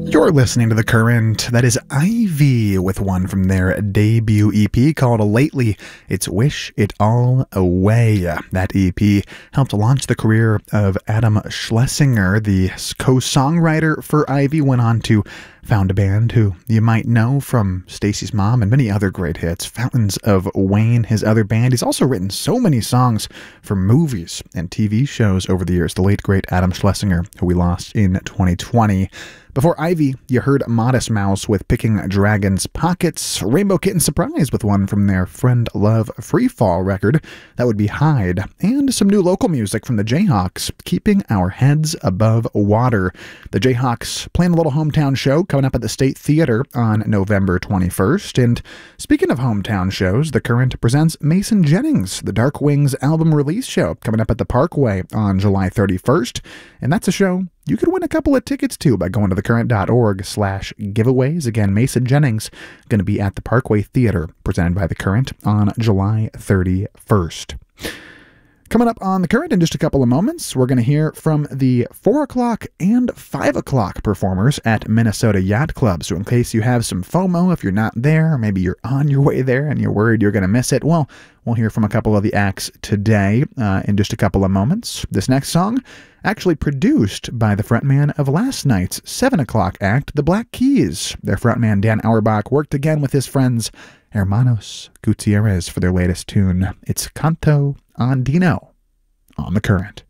You're listening to The Current. That is Ivy with one from their debut EP called Lately. It's Wish It All Away. That EP helped launch the career of Adam Schlesinger, the co-songwriter for Ivy, went on to found a band who you might know from Stacy's Mom and many other great hits. Fountains of Wayne, his other band. He's also written so many songs for movies and TV shows over the years. The late, great Adam Schlesinger, who we lost in 2020. Before Ivy, you heard Modest Mouse with Picking Dragon's Pockets, Rainbow Kitten Surprise with one from their Friend Love Freefall record, that would be Hide, and some new local music from the Jayhawks, Keeping Our Heads Above Water. The Jayhawks playing a little hometown show coming up at the State Theater on November 21st, and speaking of hometown shows, The Current presents Mason Jennings, the Dark Wings album release show, coming up at the Parkway on July 31st, and that's a show you could win a couple of tickets to by going to thecurrent.org/giveaways. Again, Mason Jennings going to be at the Parkway Theater, presented by The Current on July 31st. Coming up on The Current in just a couple of moments, we're going to hear from the 4 o'clock and 5 o'clock performers at Minnesota Yacht Club. So in case you have some FOMO, if you're not there, or maybe you're on your way there and you're worried you're going to miss it, well, we'll hear from a couple of the acts today in just a couple of moments. This next song, actually produced by the frontman of last night's 7 o'clock act, the Black Keys. Their frontman, Dan Auerbach, worked again with his friends Hermanos Gutierrez for their latest tune. It's Canto Andino on The Current.